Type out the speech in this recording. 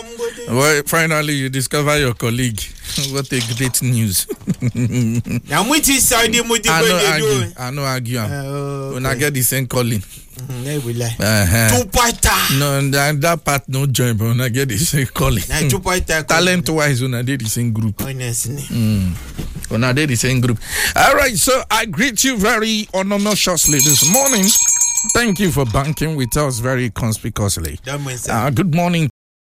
Well, finally, you discover your colleague. What a great news. Now, which is side you I know argue. When I get the same calling. 2 pointer. No, that part no join, but when I get the same calling. 2 pointer. Talent wise, when I did the same group. Honestly. When I did the same group. All right, so I greet you very unanimously this morning. Thank you for banking with us very conspicuously. Good morning